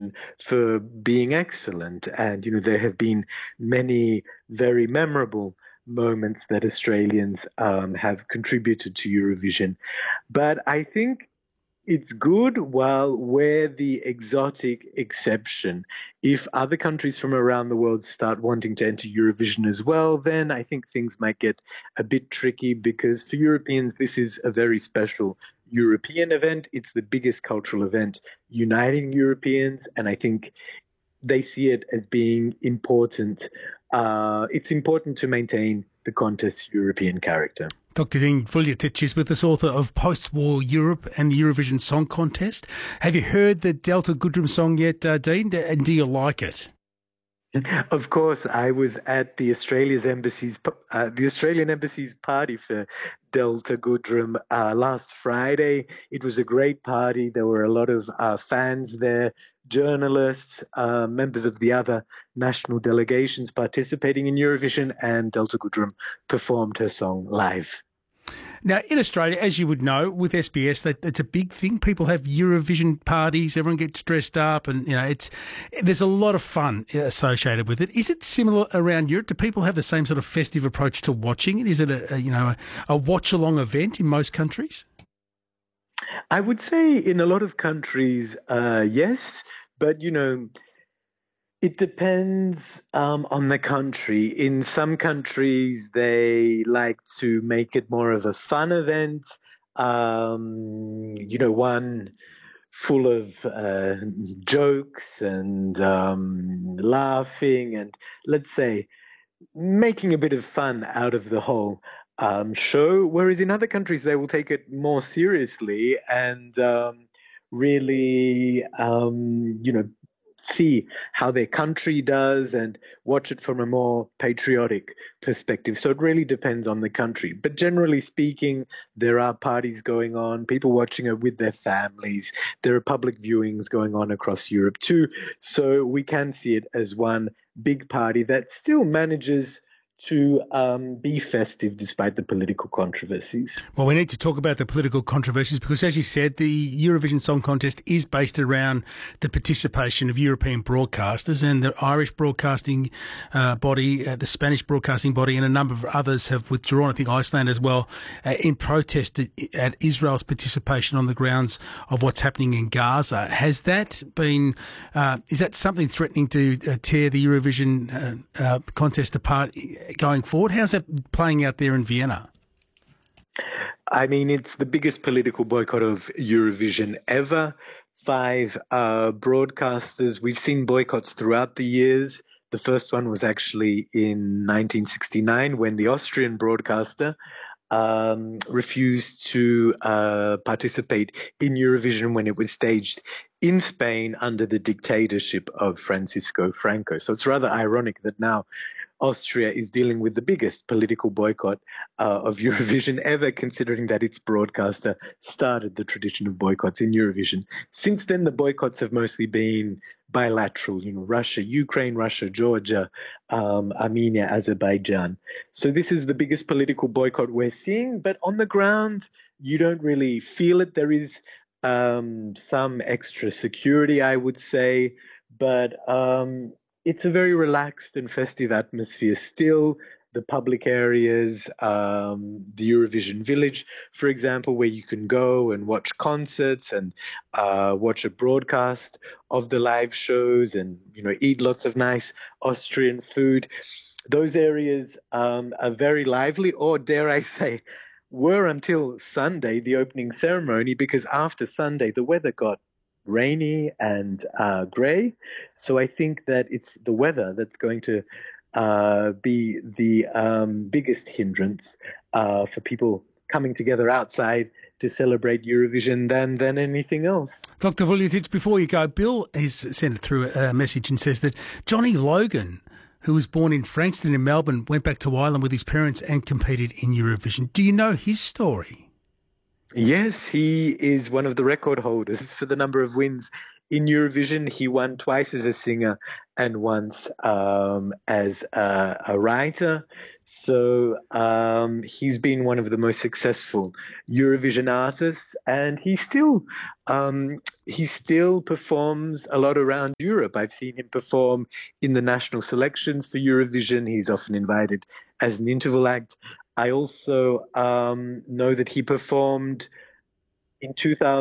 Eurovision for being excellent. And, there have been many very memorable moments that Australians have contributed to Eurovision. But I think it's good while we're the exotic exception. If other countries from around the world start wanting to enter Eurovision as well, then I think things might get a bit tricky because for Europeans, this is a very special European event. It's the biggest cultural event uniting Europeans, and I think they see it as being important. It's important to maintain the contest's European character. Dr. Dean Vuljicic is with us, author of Post-War Europe and the Eurovision Song Contest. Have you heard the Delta Goodrem song yet, Dean? And do you like it? Of course, I was at the Australian Embassy's party for Delta Goodrem last Friday. It was a great party. There were a lot of fans there, journalists, members of the other national delegations participating in Eurovision, and Delta Goodrem performed her song live. Now, in Australia, as you would know, with SBS, it's a big thing. People have Eurovision parties. Everyone gets dressed up, and there's a lot of fun associated with it. Is it similar around Europe? Do people have the same sort of festive approach to watching it? Is it a watch-along event in most countries? I would say in a lot of countries, yes, but it depends on the country. In some countries, they like to make it more of a fun event, one full of jokes and laughing and, let's say, making a bit of fun out of the whole show. Whereas in other countries, they will take it more seriously and really, see how their country does and watch it from a more patriotic perspective. So it really depends on the country. But generally speaking, there are parties going on, people watching it with their families. There are public viewings going on across Europe too. So we can see it as one big party that still manages to be festive despite the political controversies. Well, we need to talk about the political controversies because, as you said, the Eurovision Song Contest is based around the participation of European broadcasters, and the Irish broadcasting body, the Spanish broadcasting body, and a number of others have withdrawn, I think Iceland as well, in protest at Israel's participation on the grounds of what's happening in Gaza. Has that been, is that something threatening to tear the Eurovision contest apart going forward? How's that playing out there in Vienna? I mean, it's the biggest political boycott of Eurovision ever. 5 broadcasters. We've seen boycotts throughout the years. The first one was actually in 1969 when the Austrian broadcaster refused to participate in Eurovision when it was staged in Spain under the dictatorship of Francisco Franco. So it's rather ironic that now Austria is dealing with the biggest political boycott of Eurovision ever, considering that its broadcaster started the tradition of boycotts in Eurovision. Since then, the boycotts have mostly been bilateral, Russia, Ukraine, Russia, Georgia, Armenia, Azerbaijan. So this is the biggest political boycott we're seeing, but on the ground, you don't really feel it. There is some extra security, I would say, but it's a very relaxed and festive atmosphere still. The public areas, the Eurovision Village, for example, where you can go and watch concerts and watch a broadcast of the live shows and, eat lots of nice Austrian food. Those areas are very lively, or dare I say, were until Sunday, the opening ceremony, because after Sunday, the weather got rainy and grey. So I think that it's the weather that's going to be the biggest hindrance for people coming together outside to celebrate Eurovision than anything else. Dr. Vuljicic, before you go, Bill has sent through a message and says that Johnny Logan, who was born in Frankston in Melbourne, went back to Ireland with his parents and competed in Eurovision. Do you know his story? Yes, he is one of the record holders for the number of wins in Eurovision. He won twice as a singer and once as a writer. So he's been one of the most successful Eurovision artists, and he still performs a lot around Europe. I've seen him perform in the national selections for Eurovision. He's often invited as an interval act. I also know that he performed in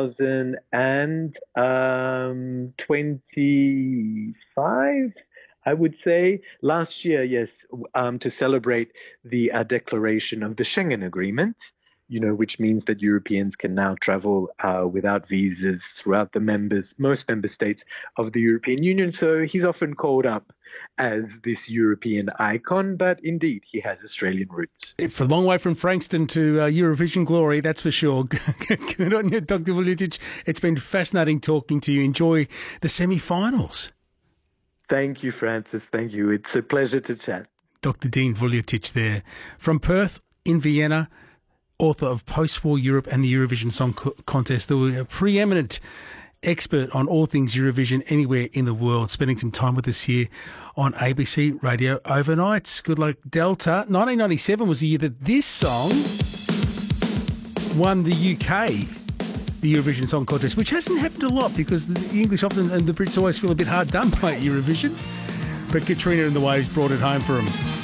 2025, I would say, last year, yes, to celebrate the declaration of the Schengen Agreement, which means that Europeans can now travel without visas throughout most member states of the European Union. So he's often called up as this European icon, but indeed, he has Australian roots. It's a long way from Frankston to Eurovision glory, that's for sure. Good on you, Dr. Vuljicic. It's been fascinating talking to you. Enjoy the semi-finals. Thank you, Francis. Thank you. It's a pleasure to chat. Dr. Dean Vuljicic there. From Perth in Vienna, author of Post-War Europe and the Eurovision Song Contest, a preeminent expert on all things Eurovision anywhere in the world, spending some time with us here on ABC Radio Overnights. Good luck, Delta. 1997 was the year that this song won the UK, the Eurovision Song Contest, which hasn't happened a lot because the English often and the Brits always feel a bit hard done by Eurovision. But Katrina and the Waves brought it home for them.